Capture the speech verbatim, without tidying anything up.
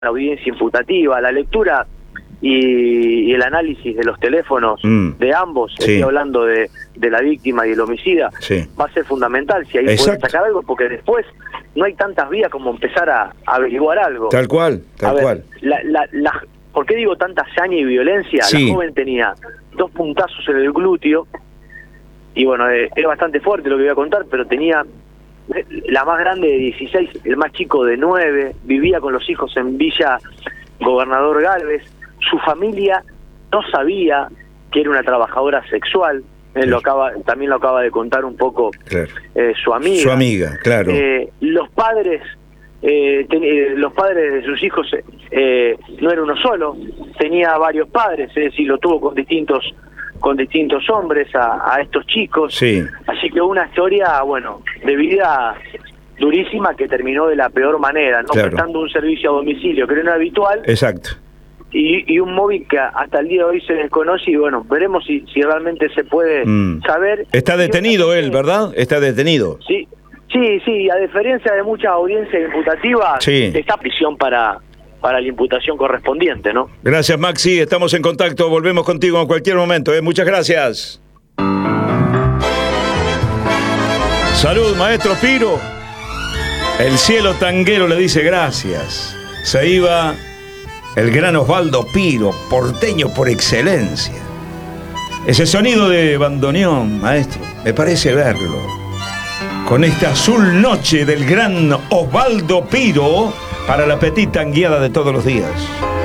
la audiencia imputativa, la lectura y, y el análisis de los teléfonos mm. de ambos, sí. Estoy hablando de, de la víctima y el homicida, sí. Va a ser fundamental si ahí pueden sacar algo, porque después no hay tantas vías como empezar a, a averiguar algo. Tal cual, tal ver, cual. La, la, la, ¿Por qué digo tanta hazaña y violencia? Sí. La joven tenía dos puntazos en el glúteo, y bueno, eh, es bastante fuerte lo que voy a contar, pero tenía la más grande de dieciséis, el más chico de nueve, vivía con los hijos en Villa Gobernador Gálvez. Su familia no sabía que era una trabajadora sexual, él lo acaba, también lo acaba de contar un poco, claro. eh, su amiga. Su amiga, claro. Eh, los padres, eh, ten, eh, los padres de sus hijos eh, no era uno solo, tenía varios padres, es decir, lo tuvo con distintos con distintos hombres a, a estos chicos, sí. Así que una historia, bueno, de vida durísima que terminó de la peor manera, no claro. Prestando un servicio a domicilio que no era habitual. Exacto. Y, y un móvil que hasta el día de hoy se desconoce, y bueno, veremos si, si realmente se puede mm. saber. Está detenido él, ¿verdad? Está detenido. Sí, sí, sí, a diferencia de muchas audiencias imputativas, sí. Está prisión para... para la imputación correspondiente, ¿no? Gracias, Maxi, estamos en contacto, volvemos contigo en cualquier momento, ¿eh? Muchas gracias. Salud, maestro Piro. El cielo tanguero le dice gracias. Se iba el gran Osvaldo Piro, porteño por excelencia. Ese sonido de bandoneón, maestro, me parece verlo. Con esta azul noche del gran Osvaldo Piro, para la petita tangueada de todos los días.